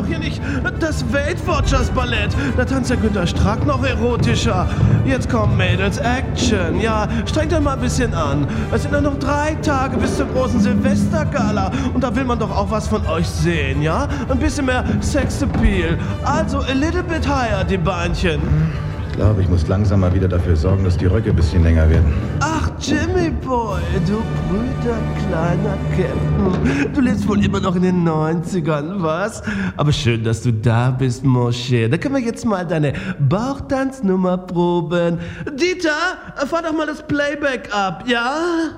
doch hier nicht das Weight Watchers Ballett. Da tanzt der Günter Strack noch erotischer. Jetzt kommt Mädels Action. Ja, strengt euch mal ein bisschen an. Es sind nur noch 3 Tage bis zur großen Silvestergala. Und da will man doch auch was von euch sehen, ja? Ein bisschen mehr Sexappeal. Also a little bit higher, die Beinchen. Ich glaube, ich muss langsam mal wieder dafür sorgen, dass die Röcke ein bisschen länger werden. Ach, Jimmy Boy, du brüder kleiner Captain. Du lebst wohl immer noch in den 90ern, was? Aber schön, dass du da bist, mon cher. Da können wir jetzt mal deine Bauchtanznummer proben. Dieter, fahr doch mal das Playback ab, ja?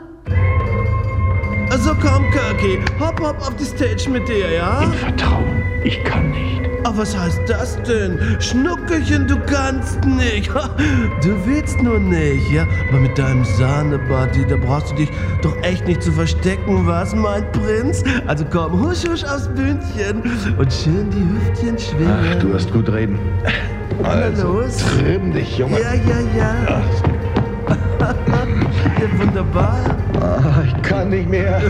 Also komm, Kirky, hopp auf die Stage mit dir, ja? In Vertrauen, ich kann nicht. Oh, was heißt das denn? Schnuckelchen, du kannst nicht. Du willst nur nicht, ja? Aber mit deinem Sahnebody, da brauchst du dich doch echt nicht zu verstecken, was, mein Prinz? Also komm, husch aufs Bündchen und schön die Hüftchen schwingen. Ach, du hast gut reden. Also, los. Trimm dich, Junge. Ja. Ja, wunderbar. Ah, ich kann nicht mehr.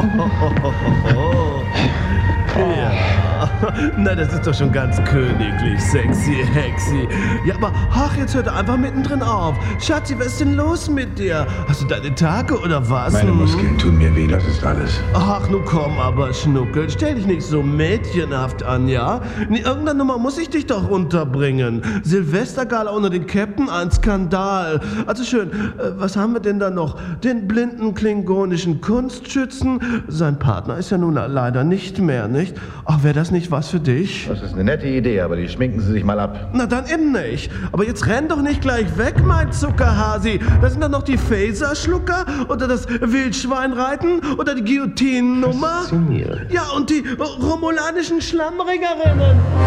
Ja. Na, das ist doch schon ganz königlich, sexy, hexy. Ja, aber ach, jetzt hört er einfach mittendrin auf. Schatzi, was ist denn los mit dir? Hast du deine Tage oder was? Meine Muskeln tun mir weh, das ist alles. Ach, nun komm aber, Schnuckel. Stell dich nicht so mädchenhaft an, ja? In irgendeiner Nummer muss ich dich doch unterbringen. Silvestergala ohne den Captain, ein Skandal. Also schön, was haben wir denn da noch? Den blinden klingonischen Kunstschützen? Sein Partner ist ja nun leider nicht mehr, nicht? Ach, wäre das nicht was für dich? Das ist eine nette Idee, aber die schminken Sie sich mal ab. Na dann eben nicht. Aber jetzt renn doch nicht gleich weg, mein Zuckerhasi. Das sind doch noch die Phaserschlucker oder das Wildschweinreiten oder die Guillotinen-Nummer. Faszinierend. Ja, und die romulanischen Schlammringerinnen.